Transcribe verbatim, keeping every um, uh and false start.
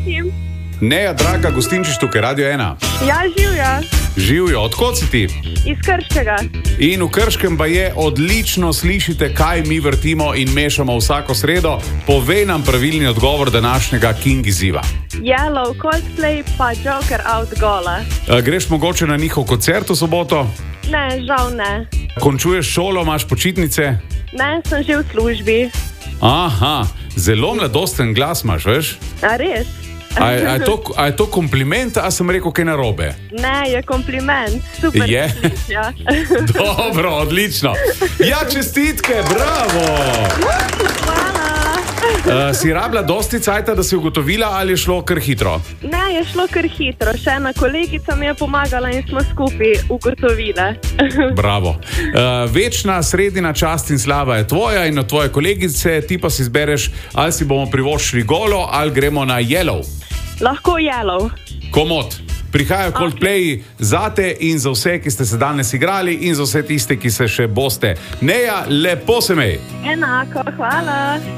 Martin. Neja, draga, gostinčiš tukaj, Radio ena. Ja, živja. Živijo, odkot si ti? Iz Krškega. In v Krškem pa je odlično slišite, kaj mi vrtimo in mešamo vsako sredo. Povej nam pravilni odgovor današnjega King izziva. Yellow, Coldplay pa Joker out gola. A, greš mogoče na njihov koncert v soboto? Ne, žal ne. Končuješ šolo, imaš počitnice? Ne, sem že v službi. Aha, zelo mladosten glas imaš, veš? A res? A, a, je to, a je to kompliment, a sem rekel kaj narobe? Ne, je kompliment. Super. Je? Ja. Dobro, odlično. Ja, čestitke, bravo! Hvala. Uh, si rabila dosti cajta, da si ugotovila, ali je šlo kar hitro? Ne, je šlo kar hitro. Še ena kolegica mi je pomagala in smo skupaj ugotovile. Bravo. Uh, večna sredina čast in slava je tvoja in od tvoje kolegice, ti pa si izbereš, ali si bomo privoščili golo, ali gremo na Yellow. Lahko Yellow. Komot. Prihajajo Coldplay zate in za vse, ki ste se danes igrali in za vse tiste, ki se še boste. Neja, lepo se mej. Enako, hvala.